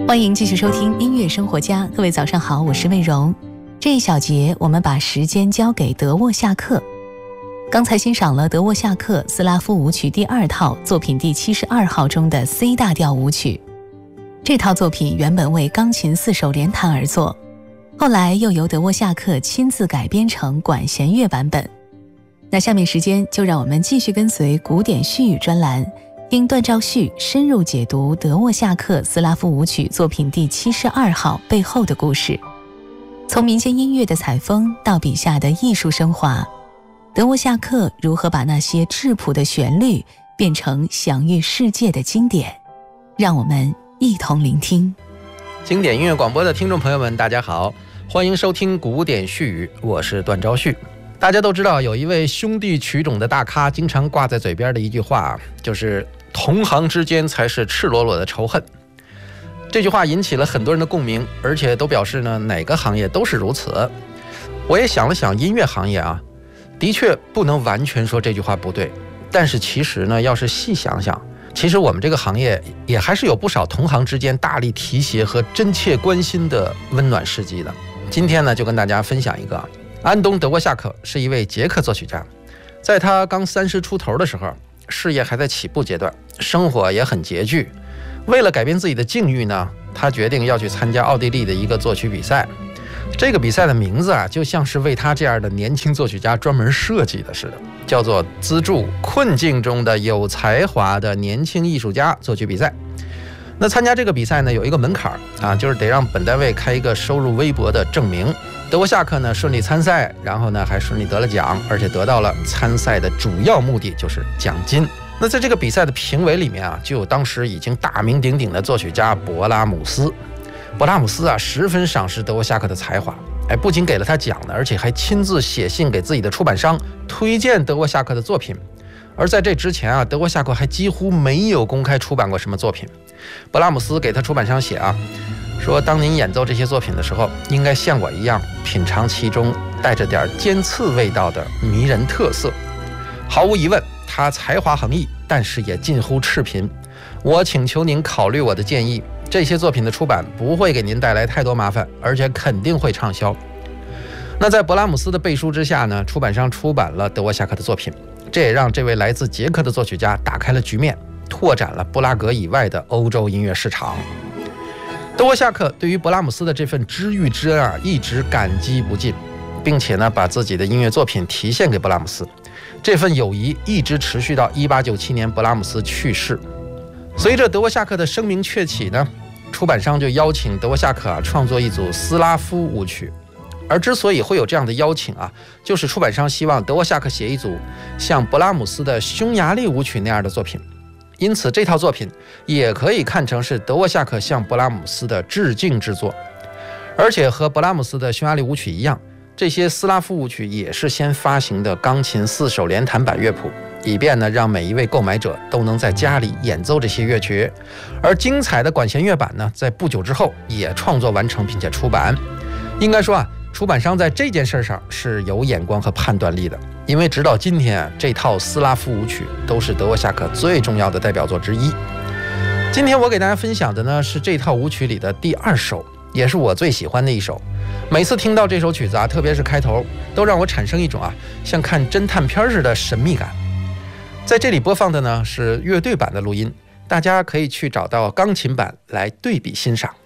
欢迎继续收听音乐生活家，各位早上好，我是魏荣。这一小节我们把时间交给德沃夏克。刚才欣赏了德沃夏克斯拉夫舞曲第2套作品第72号中的 C 大调舞曲。这套作品原本为钢琴4手联弹而作，后来又由德沃夏克亲自改编成管弦乐版本。那下面时间就让我们继续跟随古典序语专栏，听段兆旭深入解读德沃夏克斯拉夫舞曲作品第72号背后的故事。从民间音乐的采风到笔下的艺术升华，德沃夏克如何把那些质朴的旋律变成享誉世界的经典？让我们一同聆听。 经典音乐广播的听众朋友们，大家好，欢迎收听古典序语，我是段兆旭。大家都知道，有一位兄弟曲种的大咖经常挂在嘴边的一句话，就是同行之间才是赤裸裸的仇恨。这句话引起了很多人的共鸣，而且都表示呢，哪个行业都是如此。我也想了想，音乐行业啊，的确不能完全说这句话不对，但是其实呢，要是细想想，其实我们这个行业也还是有不少同行之间大力提携和真切关心的温暖事迹的。今天呢，就跟大家分享一个。安东·德沃夏克是一位捷克作曲家，在他刚30出头的时候，事业还在起步阶段，生活也很拮据。为了改变自己的境遇呢，他决定要去参加奥地利的一个作曲比赛。这个比赛的名字啊，就像是为他这样的年轻作曲家专门设计的似的，叫做资助困境中的有才华的年轻艺术家作曲比赛。那参加这个比赛呢，有一个门槛啊，就是得让本单位开一个收入微薄的证明。德沃夏克呢顺利参赛，然后呢还顺利得了奖，而且得到了参赛的主要目的，就是奖金。那在这个比赛的评委里面啊，就有当时已经大名鼎鼎的作曲家勃拉姆斯。勃拉姆斯啊十分赏识德沃夏克的才华，不仅给了他奖呢，而且还亲自写信给自己的出版商推荐德沃夏克的作品。而在这之前啊，德沃夏克还几乎没有公开出版过什么作品。勃拉姆斯给他出版商写啊，说当您演奏这些作品的时候，应该像我一样品尝其中带着点尖刺味道的迷人特色。毫无疑问，他才华横溢，但是也近乎赤贫。我请求您考虑我的建议，这些作品的出版不会给您带来太多麻烦，而且肯定会畅销。那在勃拉姆斯的背书之下呢，出版商出版了德沃夏克的作品，这也让这位来自捷克的作曲家打开了局面，拓展了布拉格以外的欧洲音乐市场。德沃夏克对于勃拉姆斯的这份知遇之恩啊，一直感激不尽，并且呢，把自己的音乐作品提献给勃拉姆斯。这份友谊一直持续到1897年勃拉姆斯去世。随着德沃夏克的声名鹊起呢，出版商就邀请德沃夏克啊创作一组斯拉夫舞曲。而之所以会有这样的邀请啊，就是出版商希望德沃夏克写一组像勃拉姆斯的匈牙利舞曲那样的作品。因此这套作品也可以看成是德沃夏克向勃拉姆斯的致敬之作。而且和勃拉姆斯的匈牙利舞曲一样，这些斯拉夫舞曲也是先发行的钢琴4手联弹版乐谱，以便呢让每一位购买者都能在家里演奏这些乐曲。而精彩的管弦乐版呢，在不久之后也创作完成并且出版。应该说啊，出版商在这件事上是有眼光和判断力的，因为直到今天啊，这套斯拉夫舞曲都是德沃夏克最重要的代表作之一。今天我给大家分享的呢是这套舞曲里的第2首，也是我最喜欢的一首。每次听到这首曲子啊，特别是开头，都让我产生一种啊像看侦探片似的神秘感。在这里播放的呢是乐队版的录音，大家可以去找到钢琴版来对比欣赏。